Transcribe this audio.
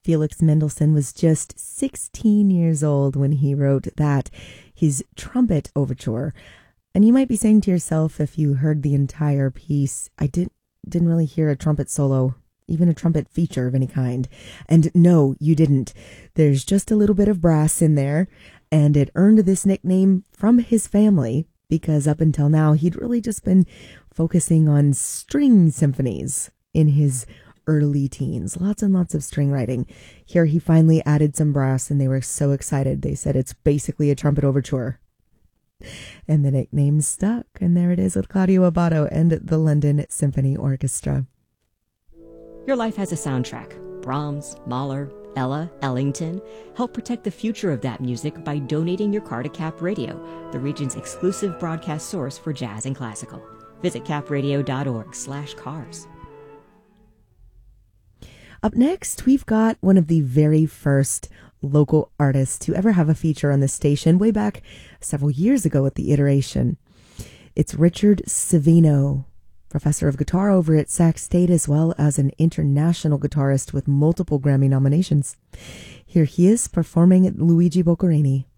Felix Mendelssohn was just 16 years old when he wrote that, his Trumpet Overture. And you might be saying to yourself, if you heard the entire piece, I didn't really hear a trumpet solo, even a trumpet feature of any kind. And no, you didn't. There's just a little bit of brass in there, and it earned this nickname from his family because up until now, he'd really just been focusing on string symphonies in his early teens. Lots and lots of string writing. Here he finally added some brass, and they were so excited. They said it's basically a trumpet overture. And the nickname stuck, and there it is with Claudio Abbado and the London Symphony Orchestra. Your life has a soundtrack. Brahms, Mahler, Ella, Ellington. Help protect the future of that music by donating your car to Cap Radio, the region's exclusive broadcast source for jazz and classical. Visit capradio.org/cars. Up next, we've got one of the very first local artists to ever have a feature on the station way back several years ago at the Iteration. It's Richard Savino, professor of guitar over at Sac State, as well as an international guitarist with multiple Grammy nominations. Here he is performing at Luigi Boccherini.